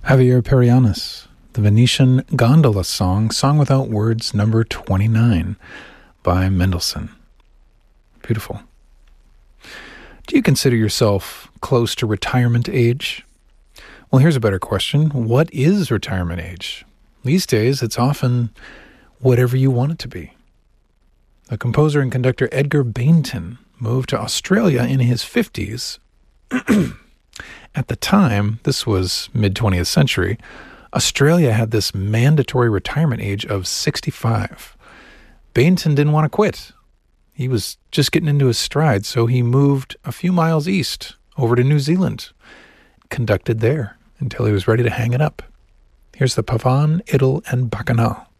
Javier Perianis, the Venetian Gondola Song, Song Without Words, number 29 by Mendelssohn. Beautiful. Do you consider yourself close to retirement age? Well, here's a better question. What is retirement age? These days, it's often whatever you want it to be. The composer and conductor Edgar Bainton moved to Australia in his 50s. At the time, this was mid-20th century, Australia had this mandatory retirement age of 65. Bainton didn't want to quit. He was just getting into his stride, so he moved a few miles east over to New Zealand, conducted there until he was ready to hang it up. Here's the Pavan, Idil, and Bacchanal.